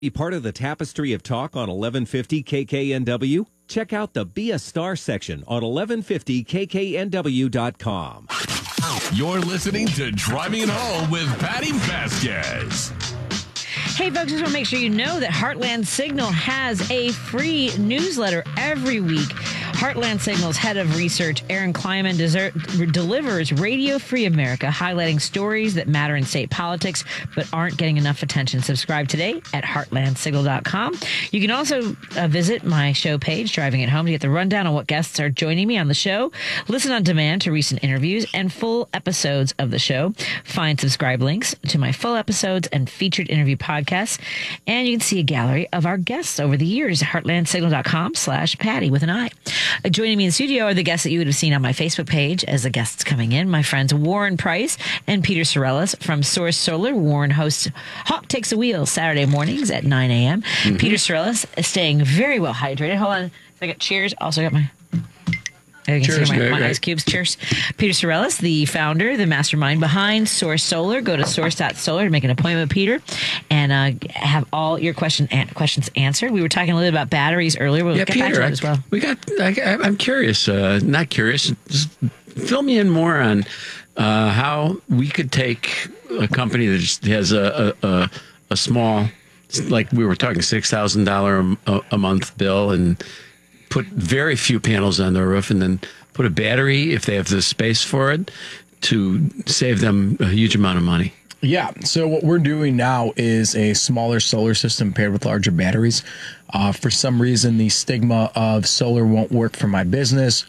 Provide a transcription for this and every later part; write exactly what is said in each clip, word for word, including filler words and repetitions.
Be part of the tapestry of talk on eleven fifty K K N W? Check out the Be a Star section on eleven fifty K K N W dot com. You're listening to Driving It Home with Patty Vasquez. Hey, folks, just want to make sure you know that Heartland Signal has a free newsletter every week. Heartland Signal's head of research, Aaron Kleiman, desert, delivers Radio Free America, highlighting stories that matter in state politics but aren't getting enough attention. Subscribe today at heartland signal dot com. You can also uh, visit my show page, Driving It Home, to get the rundown on what guests are joining me on the show, listen on demand to recent interviews and full episodes of the show, find subscribe links to my full episodes and featured interview podcasts, and you can see a gallery of our guests over the years at heartland signal dot com slash Patty with an I. Uh, joining me in the studio are the guests that you would have seen on my Facebook page as the guests coming in. My friends Warren Price and Peter Sorellis from Source Solar. Warren hosts Hawk Takes the Wheel Saturday mornings at nine a.m. Mm-hmm. Peter Sorellis is staying very well hydrated. Hold on. I got cheers. Also got my... You can Cheers, see my, great, my great. ice cubes. Cheers. Peter Sorellis, the founder, the mastermind behind Source Solar. Go to source dot solar to make an appointment with Peter and uh, have all your question an- questions answered. We were talking a little bit about batteries earlier. We'll Yeah, get back Peter, to I, it as well. we got. I, I'm curious. Uh, not curious. Just fill me in more on uh, how we could take a company that just has a a, a, a small, like we were talking, six thousand dollar a month bill, and put very few panels on their roof, and then put a battery if they have the space for it to save them a huge amount of money. Yeah. So what we're doing now is a smaller solar system paired with larger batteries. Uh, for some reason, the stigma of solar won't work for my business.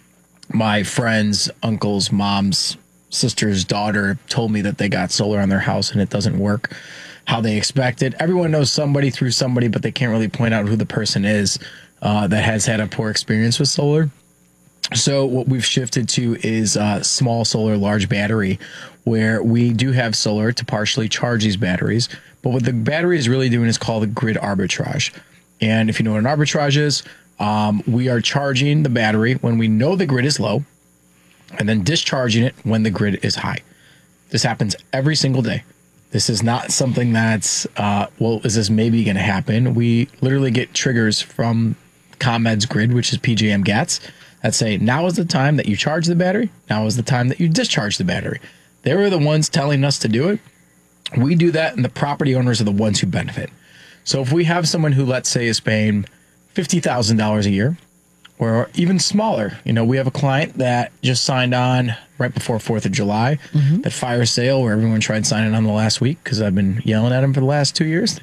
My friends, uncles, moms, sister's daughter told me that they got solar on their house and it doesn't work how they expected. Everyone knows somebody through somebody, but they can't really point out who the person is uh, that has had a poor experience with solar. So what we've shifted to is uh, small solar, large battery, where we do have solar to partially charge these batteries. But what the battery is really doing is called the grid arbitrage. And if you know what an arbitrage is, um, we are charging the battery when we know the grid is low and then discharging it when the grid is high. This happens every single day. This is not something that's, uh, well, is this maybe going to happen? We literally get triggers from ComEd's grid, which is P J M GATS, that say, now is the time that you charge the battery. Now is the time that you discharge the battery. They were the ones telling us to do it. We do that, and the property owners are the ones who benefit. So if we have someone who, let's say, is paying fifty thousand dollars a year, or even smaller, you know, we have a client that just signed on right before fourth of July, mm-hmm. that fire sale where everyone tried signing on the last week because I've been yelling at him for the last two years.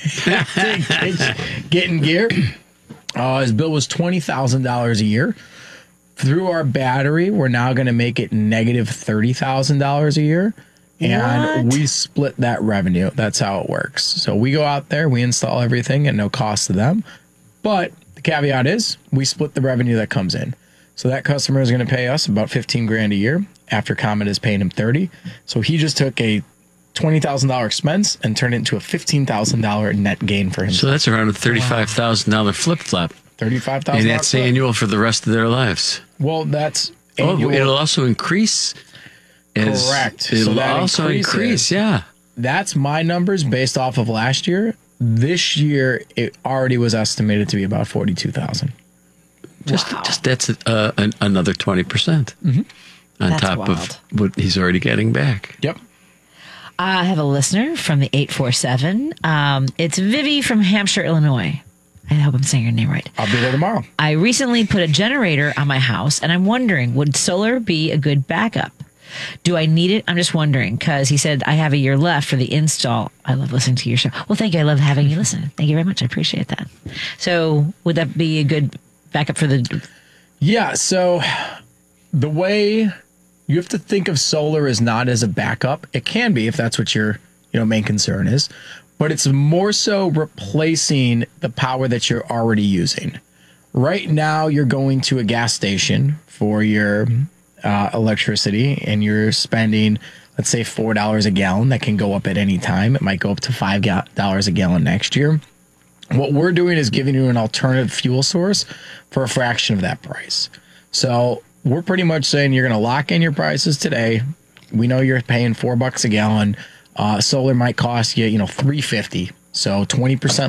Getting gear. Uh, his bill was twenty thousand dollars a year. Through our battery, we're now going to make it negative thirty thousand dollars a year. And what? We split that revenue. That's how it works. So we go out there, we install everything at no cost to them. But the caveat is we split the revenue that comes in. So that customer is going to pay us about fifteen grand a year after ComEd is paying him thirty. So he just took a twenty thousand dollars expense and turned it into a fifteen thousand dollars net gain for himself. So that's around a thirty-five thousand dollars wow. flip-flop. thirty-five thousand dollars. And that's flip. Annual for the rest of their lives. Well, that's annual. Oh, it'll also increase. As, Correct. It'll so also increase, yeah. That's my numbers based off of last year. This year, it already was estimated to be about forty-two thousand dollars. Just, wow. just that's uh, an, another twenty percent mm-hmm. on that's top wild. of what he's already getting back. Yep. I have a listener from the eight four seven. Um, it's Vivi from Hampshire, Illinois. I hope I'm saying your name right. I'll be there tomorrow. I recently put a generator on my house, and I'm wondering, would solar be a good backup? Do I need it? I'm just wondering, because he said I have a year left for the install. I love listening to your show. Well, thank you. I love having you listen. Thank you very much. I appreciate that. So would that be a good backup for the... Yeah, so the way you have to think of solar as not as a backup. It can be if that's what your you know main concern is, but it's more so replacing the power that you're already using. Right now, you're going to a gas station for your uh, electricity, and you're spending, let's say, four dollars a gallon. That can go up at any time. It might go up to five dollars a gallon next year. What we're doing is giving you an alternative fuel source for a fraction of that price. So we're pretty much saying you're going to lock in your prices today. We know you're paying four bucks a gallon. Uh, solar might cost you, you know, three fifty So twenty percent